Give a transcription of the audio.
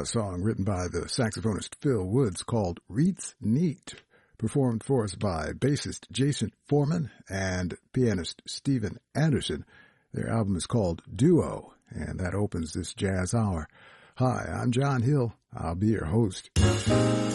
a song written by the saxophonist Phil Woods called Reeds Neat, performed for us by bassist Jason Foreman and pianist Steven Anderson. Their album is called Duo, and that opens this jazz hour. Hi, I'm John Hill. I'll be your host.